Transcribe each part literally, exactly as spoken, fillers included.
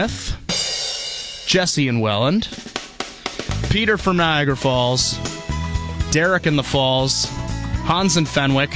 Jesse in Welland, Peter from Niagara Falls, Derek in the Falls, Hans in Fenwick,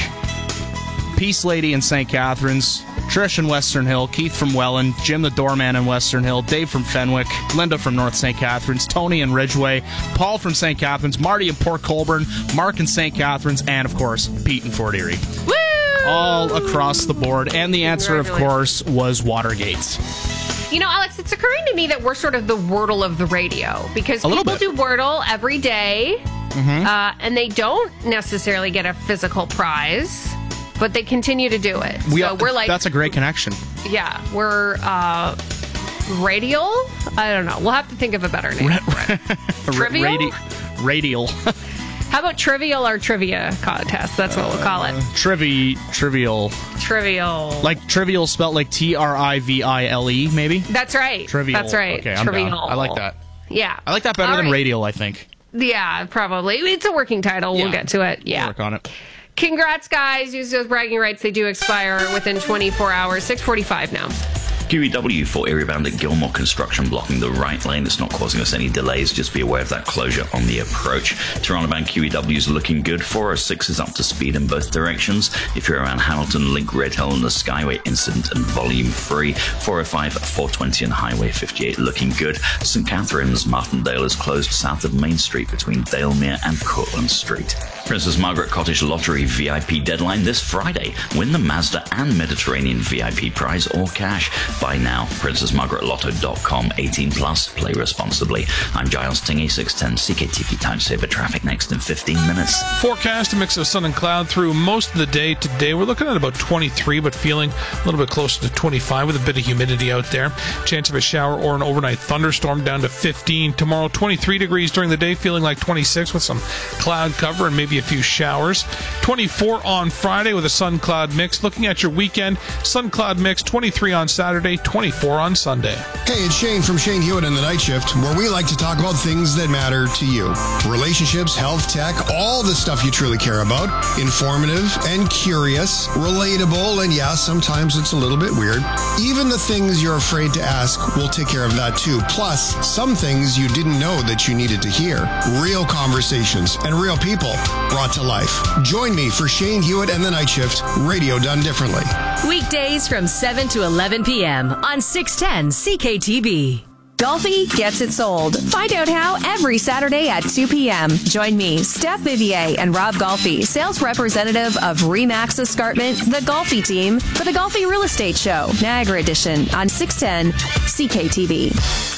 Peace Lady in Saint Catharines, Trish in Western Hill, Keith from Welland, Jim the Doorman in Western Hill, Dave from Fenwick, Linda from North Saint Catharines, Tony in Ridgeway, Paul from Saint Catharines, Marty in Port Colborne, Mark in Saint Catharines, and, of course, Pete in Fort Erie. Woo! All across the board. And the answer, of course, was Watergate. You know, Alex, it's occurring to me that we're sort of the Wordle of the radio, because people do Wordle every day, mm-hmm. uh, and they don't necessarily get a physical prize, but they continue to do it. We so are, we're like, that's a great connection. Yeah, we're uh, radial. I don't know. We'll have to think of a better name. Trivial. Radi- radial. How about trivial or trivia contest? That's what we'll call it. Uh, trivi- trivial. Trivial. Like trivial spelled like T R I V I L E, maybe? That's right. Trivial. That's right. Okay, I'm trivial. down. I like that. Yeah. I like that better All than right. radial, I think. Yeah, probably. It's a working title. Yeah. We'll get to it. Yeah. We'll work on it. Congrats, guys. Use those bragging rights. They do expire within twenty-four hours. six forty-five now. Q E W for area bound at Gilmore Construction blocking the right lane. It's not causing us any delays. Just be aware of that closure on the approach. Toronto bound Q E W is looking good. four oh six is up to speed in both directions. If you're around Hamilton, Link, Red Hill, and the Skyway, incident and volume free. four oh five, four twenty, and Highway fifty-eight looking good. Saint Catharines, Martindale is closed south of Main Street between Dalemere and Cortlandt Street. Princess Margaret Cottage Lottery V I P deadline this Friday. Win the Mazda and Mediterranean V I P prize or cash. Buy now. princess margaret lotto dot com. eighteen plus. Play responsibly. I'm Giles Tingy, six ten C K T V Time Saver Traffic next in fifteen minutes. Forecast, a mix of sun and cloud through most of the day today. We're looking at about twenty-three, but feeling a little bit closer to twenty-five with a bit of humidity out there. Chance of a shower or an overnight thunderstorm down to fifteen. Tomorrow, twenty-three degrees during the day, feeling like twenty-six with some cloud cover and maybe a few showers. twenty-four on Friday with a sun-cloud mix. Looking at your weekend, sun-cloud mix, twenty-three on Saturday, twenty-four on Sunday. Hey, it's Shane from Shane Hewitt and the Night Shift, where we like to talk about things that matter to you. Relationships, health, tech, all the stuff you truly care about. Informative and curious, relatable, and yeah, sometimes it's a little bit weird. Even the things you're afraid to ask, we'll take care of that too. Plus, some things you didn't know that you needed to hear. Real conversations and real people brought to life. Join me for Shane Hewitt and the Night Shift, radio done differently. Weekdays from seven to eleven p.m. on six ten C K T B. Golfi gets it sold. Find out how every Saturday at two p.m. Join me, Steph Vivier, and Rob Golfi, sales representative of Remax Escarpment, the Golfi team, for the Golfi Real Estate Show, Niagara Edition, on six ten C K T V.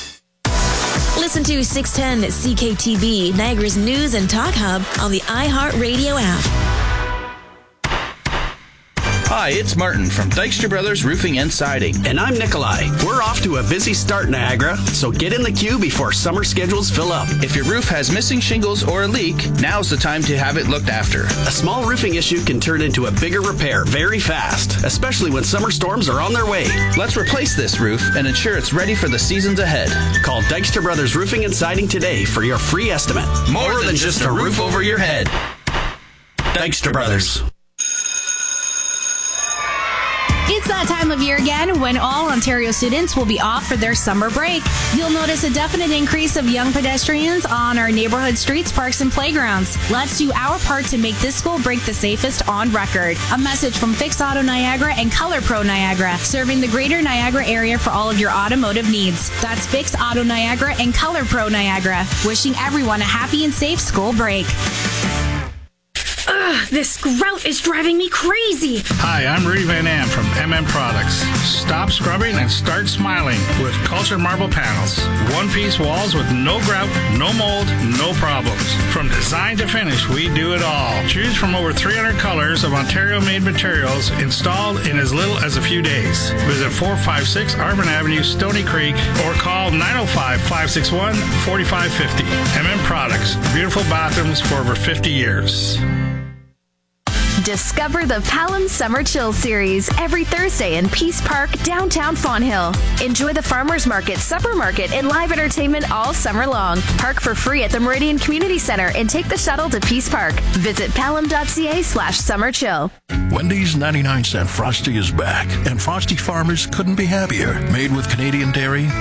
Listen to six ten C K T V, Niagara's news and talk hub on the iHeartRadio app. Hi, it's Martin from Dykstra Brothers Roofing and Siding. And I'm Nikolai. We're off to a busy start, Niagara, so get in the queue before summer schedules fill up. If your roof has missing shingles or a leak, now's the time to have it looked after. A small roofing issue can turn into a bigger repair very fast, especially when summer storms are on their way. Let's replace this roof and ensure it's ready for the seasons ahead. Call Dykstra Brothers Roofing and Siding today for your free estimate. More, More than, than just a roof over your head. Dykstra Brothers. It's that time of year again when all Ontario students will be off for their summer break. You'll notice a definite increase of young pedestrians on our neighborhood streets, parks, and playgrounds. Let's do our part to make this school break the safest on record. A message from Fix Auto Niagara and Color Pro Niagara, serving the greater Niagara area for all of your automotive needs. That's Fix Auto Niagara and Color Pro Niagara, wishing everyone a happy and safe school break. Ugh, this grout is driving me crazy. Hi, I'm Rudy Van Am from M M Products. Stop scrubbing and start smiling with Cultured Marble Panels. One-piece walls with no grout, no mold, no problems. From design to finish, we do it all. Choose from over three hundred colors of Ontario-made materials installed in as little as a few days. Visit four five six Arvin Avenue, Stony Creek, or call nine oh five, five six one, four five five oh. M M Products, beautiful bathrooms for over fifty years. Discover the Palam Summer Chill Series every Thursday in Peace Park, downtown Fonthill. Enjoy the Farmers Market, Supper Market, and live entertainment all summer long. Park for free at the Meridian Community Center and take the shuttle to Peace Park. Visit palam.ca slash summer chill. Wendy's ninety-nine cent Frosty is back, and Frosty farmers couldn't be happier. Made with Canadian dairy,